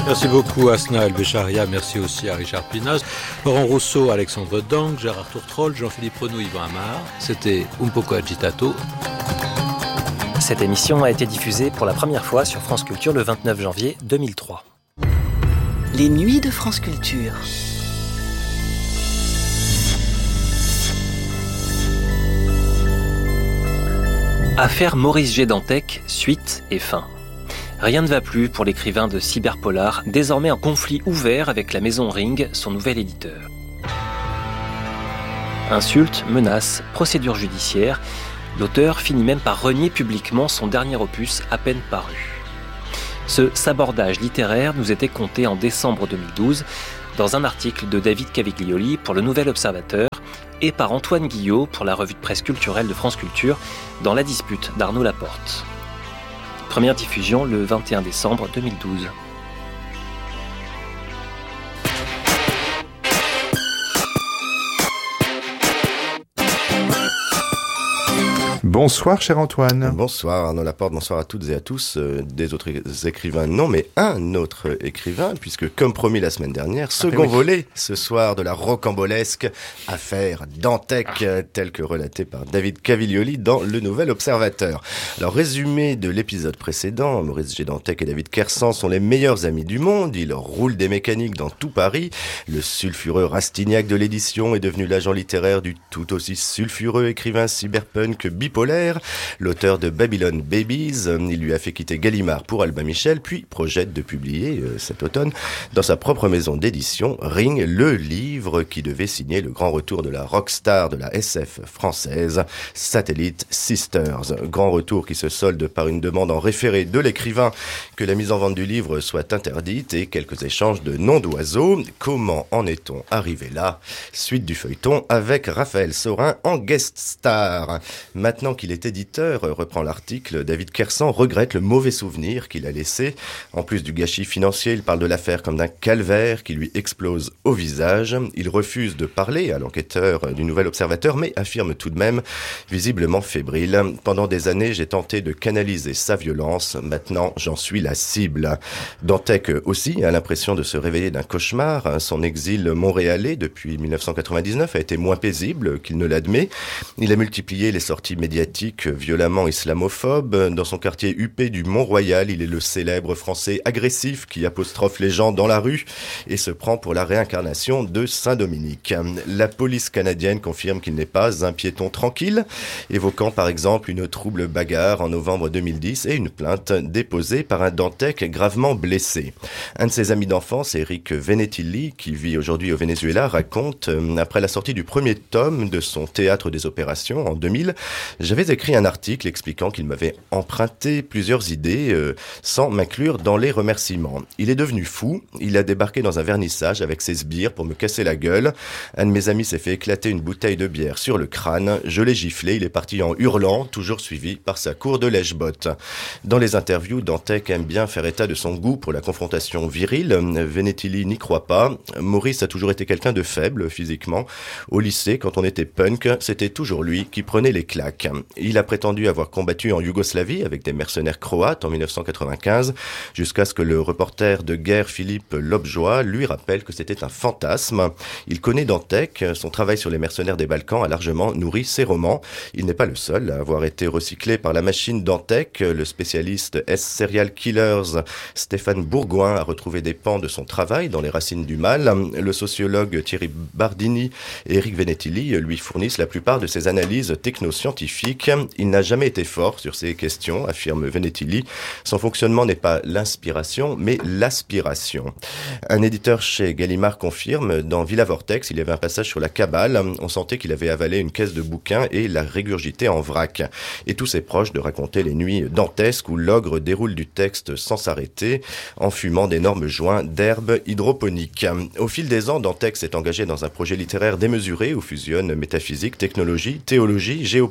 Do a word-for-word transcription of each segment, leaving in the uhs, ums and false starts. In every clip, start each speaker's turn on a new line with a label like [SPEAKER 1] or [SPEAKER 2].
[SPEAKER 1] Merci beaucoup Asna El-Bécharia, merci aussi à Richard Pinas, Laurent Rousseau, Alexandre Dang, Gérard Tourtrol, Jean-Philippe Renaud, Yvan Amar. C'était Un poco agitato.
[SPEAKER 2] Cette émission a été diffusée pour la première fois sur France Culture le vingt-neuf janvier deux mille trois.
[SPEAKER 3] Les nuits de France Culture.
[SPEAKER 2] Affaire Maurice G. Dantec, suite et fin. Rien ne va plus pour l'écrivain de cyberpolar, désormais en conflit ouvert avec la maison Ring, son nouvel éditeur. Insultes, menaces, procédures judiciaires, l'auteur finit même par renier publiquement son dernier opus à peine paru. Ce sabordage littéraire nous était conté en décembre deux mille douze dans un article de David Caviglioli pour le Nouvel Observateur et par Antoine Guillot pour la revue de presse culturelle de France Culture dans La dispute d'Arnaud Laporte. Première diffusion le vingt et un décembre deux mille douze.
[SPEAKER 4] Bonsoir cher Antoine.
[SPEAKER 5] Bonsoir Arnaud Laporte, bonsoir à toutes et à tous. Euh, des autres écrivains, non, mais un autre écrivain, puisque comme promis la semaine dernière, second ah, oui. volet ce soir de la rocambolesque affaire Dantec, ah. telle que relatée par David Caviglioli dans Le Nouvel Observateur. Alors résumé de l'épisode précédent, Maurice G. Dantec et David Kersan sont les meilleurs amis du monde, ils roulent des mécaniques dans tout Paris. Le sulfureux Rastignac de l'édition est devenu l'agent littéraire du tout aussi sulfureux écrivain cyberpunk bipolaire. L'auteur de Babylon Babies, il lui a fait quitter Gallimard pour Albin Michel, puis projette de publier euh, cet automne dans sa propre maison d'édition, Ring, le livre qui devait signer le grand retour de la rockstar de la S F française, Satellite Sisters. Grand retour qui se solde par une demande en référé de l'écrivain que la mise en vente du livre soit interdite et quelques échanges de noms d'oiseaux. Comment en est-on arrivé là ? Suite du feuilleton avec Raphaël Sorin en guest star. Maintenant qu'il est éditeur, reprend l'article, David Kersan regrette le mauvais souvenir qu'il a laissé. En plus du gâchis financier, il parle de l'affaire comme d'un calvaire qui lui explose au visage. Il refuse de parler à l'enquêteur du Nouvel Observateur, mais affirme tout de même, visiblement fébrile. Pendant des années, j'ai tenté de canaliser sa violence. Maintenant, j'en suis la cible. Dantec aussi a l'impression de se réveiller d'un cauchemar. Son exil montréalais depuis dix-neuf cent quatre-vingt-dix-neuf a été moins paisible qu'il ne l'admet. Il a multiplié les sorties médiatiques violemment islamophobe. Dans son quartier huppé du Mont-Royal, il est le célèbre français agressif qui apostrophe les gens dans la rue et se prend pour la réincarnation de Saint-Dominique. La police canadienne confirme qu'il n'est pas un piéton tranquille, évoquant par exemple une trouble bagarre en novembre deux mille dix et une plainte déposée par un Dantec gravement blessé. Un de ses amis d'enfance, Eric Venetilli, qui vit aujourd'hui au Venezuela, raconte, après la sortie du premier tome de son Théâtre des Opérations en deux mille, j'avais écrit un article expliquant qu'il m'avait emprunté plusieurs idées euh, sans m'inclure dans les remerciements. Il est devenu fou, il a débarqué dans un vernissage avec ses sbires pour me casser la gueule. Un de mes amis s'est fait éclater une bouteille de bière sur le crâne, je l'ai giflé, il est parti en hurlant, toujours suivi par sa cour de lèche-botte. Dans les interviews, Dantec aime bien faire état de son goût pour la confrontation virile. Venetilli n'y croit pas. Maurice a toujours été quelqu'un de faible physiquement. Au lycée, quand on était punk, c'était toujours lui qui prenait les claques. Il a prétendu avoir combattu en Yougoslavie avec des mercenaires croates en dix-neuf cent quatre-vingt-quinze, jusqu'à ce que le reporter de guerre Philippe Lobjoie lui rappelle que c'était un fantasme. Il connaît Dantec, son travail sur les mercenaires des Balkans a largement nourri ses romans. Il n'est pas le seul à avoir été recyclé par la machine Dantec. Le spécialiste S-Serial Killers Stéphane Bourgoin a retrouvé des pans de son travail dans Les Racines du Mal. Le sociologue Thierry Bardini et Eric Venetilli lui fournissent la plupart de ses analyses technoscientifiques. Il n'a jamais été fort sur ces questions, affirme Venetilli. Son fonctionnement n'est pas l'inspiration, mais l'aspiration. Un éditeur chez Gallimard confirme, dans Villa Vortex, il y avait un passage sur la Kabbale. On sentait qu'il avait avalé une caisse de bouquins et l'a régurgité en vrac. Et tous ses proches de raconter les nuits dantesques où l'ogre déroule du texte sans s'arrêter, en fumant d'énormes joints d'herbes hydroponiques. Au fil des ans, Dantec s'est engagé dans un projet littéraire démesuré où fusionnent métaphysique, technologie, théologie, géopolitique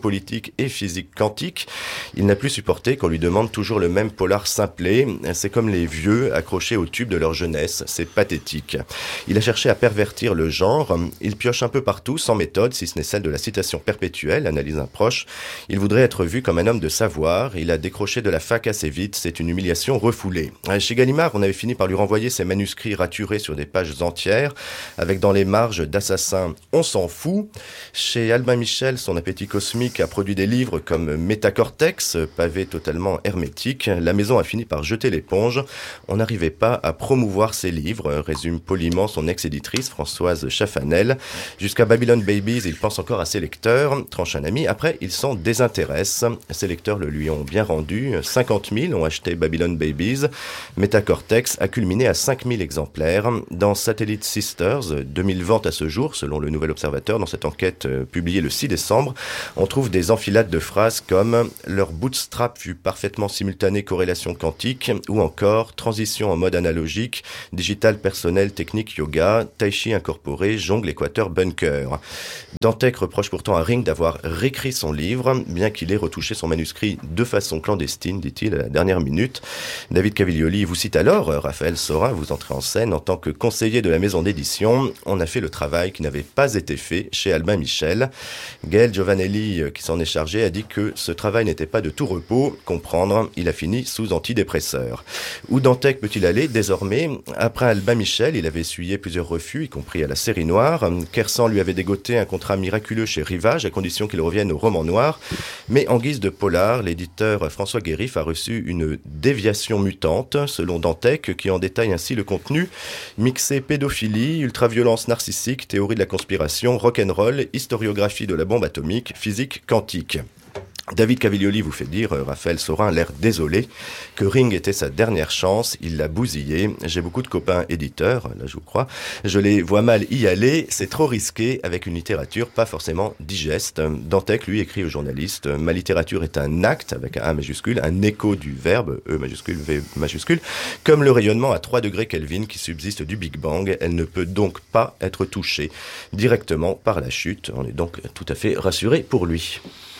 [SPEAKER 5] quantique et physique quantique. Il n'a plus supporté qu'on lui demande toujours le même polar simplé. C'est comme les vieux accrochés au tube de leur jeunesse. C'est pathétique. Il a cherché à pervertir le genre. Il pioche un peu partout, sans méthode, si ce n'est celle de la citation perpétuelle, analyse un proche. Il voudrait être vu comme un homme de savoir. Il a décroché de la fac assez vite. C'est une humiliation refoulée. Chez Gallimard, on avait fini par lui renvoyer ses manuscrits raturés sur des pages entières, avec dans les marges d'assassins « On s'en fout ». Chez Albin Michel, son appétit cosmique a produit des livres comme Métacortex, pavé totalement hermétique. La maison a fini par jeter l'éponge. On n'arrivait pas à promouvoir ses livres, résume poliment son ex-éditrice Françoise Chaffanel. Jusqu'à Babylon Babies, il pense encore à ses lecteurs, tranche un ami. Après, il s'en désintéresse. Ses lecteurs le lui ont bien rendu. cinquante mille ont acheté Babylon Babies. Métacortex a culminé à cinq mille exemplaires. Dans Satellite Sisters, deux mille ventes à ce jour, selon le Nouvel Observateur, dans cette enquête euh, publiée le six décembre, on trouve des enfilades de phrases comme « Leur bootstrap fut parfaitement simultané corrélation quantique » ou encore « Transition en mode analogique, digital personnel, technique yoga, tai chi incorporé, jongle équateur bunker ». Dantec reproche pourtant à Ring d'avoir réécrit son livre, bien qu'il ait retouché son manuscrit de façon clandestine, dit-il à la dernière minute. David Caviglioli vous cite alors, Raphaël Sorin, vous entrez en scène en tant que conseiller de la maison d'édition. On a fait le travail qui n'avait pas été fait chez Albin Michel. Gaël Giovanelli, qui s'en est chargé, a dit que ce travail n'était pas de tout repos. Comprendre, il a fini sous antidépresseur. Où Dantec peut-il aller désormais? Après Albin Michel, il avait essuyé plusieurs refus, y compris à la série noire. Kersan lui avait dégoté un contrat miraculeux chez Rivage, à condition qu'il revienne au roman noir. Mais en guise de polar, l'éditeur François Guérif a reçu une déviation mutante, selon Dantec, qui en détaille ainsi le contenu. Mixé pédophilie, ultraviolence narcissique, théorie de la conspiration, rock'n'roll, historiographie de la bombe atomique, physique quantique. David Caviglioli vous fait dire, euh, Raphaël Sorin a l'air désolé, que Ring était sa dernière chance, il l'a bousillé. J'ai beaucoup de copains éditeurs, là je vous crois, je les vois mal y aller, c'est trop risqué avec une littérature pas forcément digeste. Dantec, lui, écrit aux journalistes, ma littérature est un acte, avec un A majuscule, un écho du verbe, E majuscule, V majuscule, comme le rayonnement à trois degrés Kelvin qui subsiste du Big Bang, elle ne peut donc pas être touchée directement par la chute. On est donc tout à fait rassuré pour lui.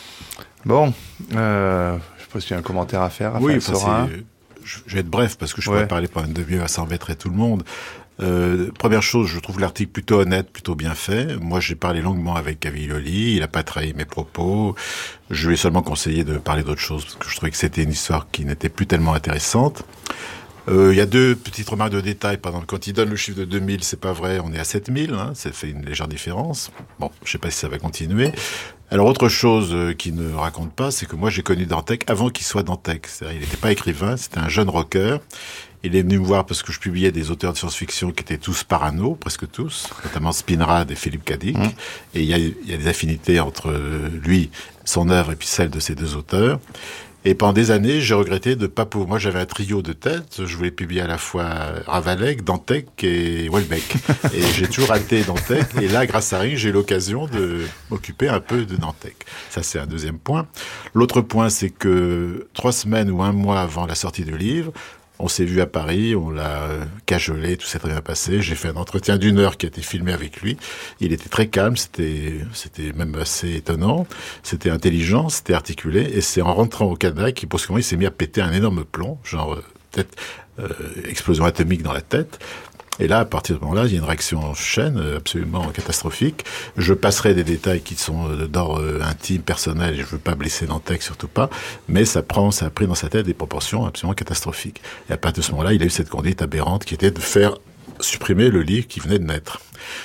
[SPEAKER 4] Bon, euh, je ne sais pas s'il y a un commentaire à faire.
[SPEAKER 6] Oui, enfin, je vais être bref parce que je pourrais
[SPEAKER 4] ouais.
[SPEAKER 6] parler pendant une demi-heure, ça embêterait tout le monde. Euh, première chose, je trouve l'article plutôt honnête, plutôt bien fait. Moi, j'ai parlé longuement avec Caviglioli, il n'a pas trahi mes propos. Je lui ai seulement conseillé de parler d'autre chose parce que je trouvais que c'était une histoire qui n'était plus tellement intéressante. Il euh, y a deux petites remarques de détail. Pendant quand il donne le chiffre de deux mille, c'est pas vrai, on est à sept mille, hein, ça fait une légère différence. Bon, je sais pas si ça va continuer. Alors, autre chose euh, qu'il ne raconte pas, c'est que moi, j'ai connu Dantec avant qu'il soit Dantec. C'est-à-dire, il n'était pas écrivain, c'était un jeune rocker. Il est venu me voir parce que je publiais des auteurs de science-fiction qui étaient tous parano, presque tous, notamment Spinrad et Philippe Cadic. Mmh. Et il y a, y a des affinités entre lui, son œuvre, et puis celle de ces deux auteurs. Et pendant des années, j'ai regretté de pas pouvoir... Moi, j'avais un trio de têtes. Je voulais publier à la fois Ravalec, Dantec et Houellebecq. Et j'ai toujours raté Dantec. Et là, grâce à Ring, j'ai eu l'occasion de m'occuper un peu de Dantec. Ça, c'est un deuxième point. L'autre point, c'est que trois semaines ou un mois avant la sortie du livre, on s'est vu à Paris, on l'a cajolé, tout s'est très bien passé. J'ai fait un entretien d'une heure qui a été filmé avec lui. Il était très calme, c'était, c'était même assez étonnant. C'était intelligent, c'était articulé. Et c'est en rentrant au Canada qu'il, brusquement, il s'est mis à péter un énorme plomb, genre peut-être euh, explosion atomique dans la tête. Et là, à partir de ce moment-là, il y a une réaction en chaîne absolument catastrophique. Je passerai des détails qui sont d'ordre intime, personnel, et je veux pas blesser Dantec, surtout pas, mais ça prend, ça a pris dans sa tête des proportions absolument catastrophiques. Et à partir de ce moment-là, il a eu cette conduite aberrante qui était de faire supprimer le livre qui venait de naître.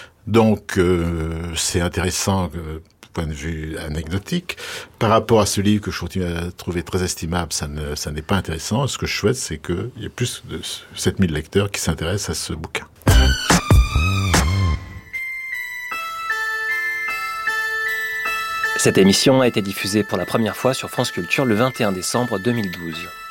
[SPEAKER 6] Donc, euh, c'est intéressant euh, point de vue anecdotique. Par rapport à ce livre que je continue à trouver très estimable, ça, ne, ça n'est pas intéressant. Ce que je souhaite, c'est qu'il y ait plus de sept mille lecteurs qui s'intéressent à ce bouquin.
[SPEAKER 2] Cette émission a été diffusée pour la première fois sur France Culture le vingt et un décembre deux mille douze.